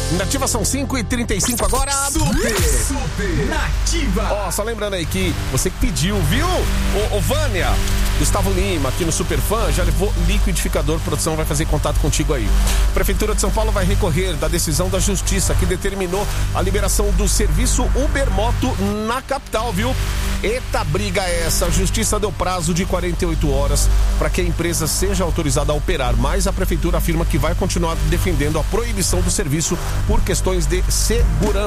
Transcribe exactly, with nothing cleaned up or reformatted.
Nativa são cinco e trinta e cinco agora. Super, super Nativa. Ó, só lembrando aí que você que pediu, viu? Ô, ô Vânia, Gustavo Lima, aqui no Superfã, já levou liquidificador. Produção vai fazer contato contigo aí. Prefeitura de São Paulo vai recorrer da decisão da Justiça que determinou a liberação do serviço Ubermoto na capital, viu? Eita briga é essa. A Justiça deu prazo de quarenta e oito horas para que a empresa seja autorizada a operar, mas a Prefeitura afirma que vai continuar defendendo a proibição do serviço por questões de segurança.